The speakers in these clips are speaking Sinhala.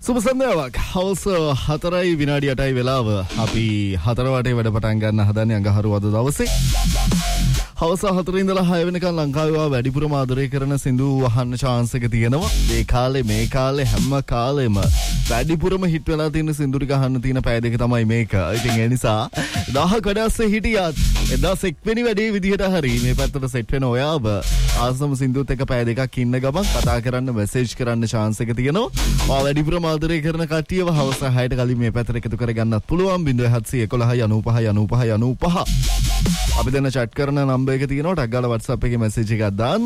සුබ සන්ධ්‍යාවක්. හවස 4:08 වෙලාව. අපි 4 වටේ වැඩ පටන් ගන්න හදන්නේ අඟහරුවාදා දවසේ. හවස 4 ඉඳලා 6 වෙනකන් ලංකාවේ වැඩිපුරම ආදරය කරන සින්දු අහන්න chance එක තියෙනවා. මේ කාලේ හැම කාලෙම වැඩිපුරම හිට් වෙලා තියෙන සින්දු ටික අහන්න තියෙන පැය දෙක තමයි මේක. ඉතින් ඒ නිසා 1000 කඩස්සේ හිටියත් 1001 වෙනි වැඩේ විදිහට හරි මේ පැත්තට සෙට් වෙන ඔයාව ආසම සින්දුත් එක පැය දෙකක් ඉන්න ගමන් කතා කරන්න මෙසේජ් කරන්න chance එක තියෙනවා. ඔයා වැඩිපුරම ආදරය කරන කට්ටියව හවස 6ට කලින් මේ පැත්තට එකතු කරගන්නත් පුළුවන්. 0711 95 95 95 අපි දැන් chat කරන නම්බර් එක තියෙනවා. ටැග් ගාලා WhatsApp එකේ message එකක් දාන්න.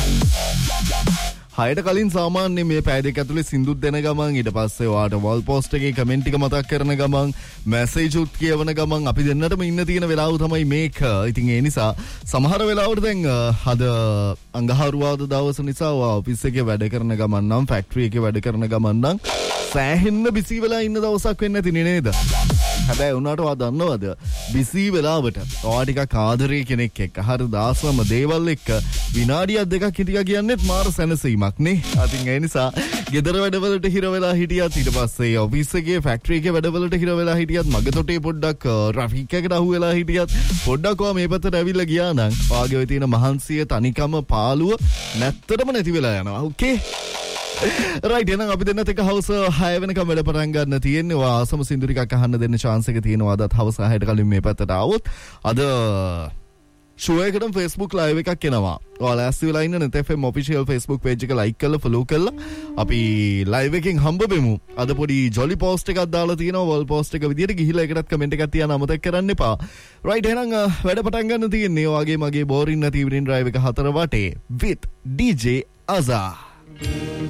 6ට කලින් සාමාන්‍ය මේ පැය දෙක ඇතුලේ සින්දුත් දෙන ගමන් ඊට පස්සේ ඔයාට වල් පෝස්ට් එකේ කමෙන්ට් ටික මතක් කරන ගමන් මැසේජ් උත් කියවන ගමන් අපි දෙන්නටම ඉන්න තියෙන වෙලාව තමයි මේක. ඉතින් ඒ නිසා සමහර වෙලාවට දැන් අද අඟහරුවාදා දවස නිසා ඔයා ඔෆිස් එකේ වැඩ කරන ගමන් නම් ෆැක්ටරි එකේ වැඩ කරන ගමන් නම් සෑහෙන්න බිසි වෙලා ඉන්න දවසක් වෙන්න ඇති නේද? හැබැයි උනාට ඔයා දන්නවද බිසි වෙලාවට ඔයා ටිකක් ආදරේ කෙනෙක් එක්ක හරි දාසම දේවල් එක්ක විනාඩියක් දෙකක් හිටියා කියන්නේත් මාර සැනසීමක් නේ. අතින් ඒ නිසා ගෙදර වැඩවලට හිර වෙලා හිටියත් ඊට පස්සේ ඔෆිස් එකේ ෆැක්ටරි එකේ වැඩවලට හිර වෙලා හිටියත් මගතොටේ පොඩ්ඩක් ට්‍රැෆික් එකට අහු වෙලා හිටියත් පොඩ්ඩක් ඔයා මේ පැත්තට ඇවිල්ලා ගියා නම් ඔයාගේ ඔය තියෙන මහන්සිය තනිකම පාළුව නැත්තටම නැති වෙලා යනවා. ඕකේ right එහෙනම් අපි දෙන්නත් එක හවස 6 වෙනකම් වැඩ පටන් ගන්න තියෙන්නේ. ඔයා ආසම සින්දු ටිකක් අහන්න දෙන්න chance එක තියෙනවා. අදත් හවස 6ට කලින් මේ පැත්තට ආවොත් අද show එකටම Facebook live එකක් එනවා. ඔයාලා ලෑස්ති වෙලා ඉන්න net FM official Facebook page එක like කරලා follow කරලා අපි live එකෙන් හම්බ වෙමු. අද පොඩි jolly post එකක් දාලා තියෙනවා. wall post එක විදියට ගිහිල්ලා ඒකටත් comment එකක් තියන්න අමතක කරන්න එපා. right එහෙනම් වැඩ පටන් ගන්න තියෙන්නේ. ඔයාගේ මගේ boring නැති evening drive එක 4 වටේ with DJ Azza.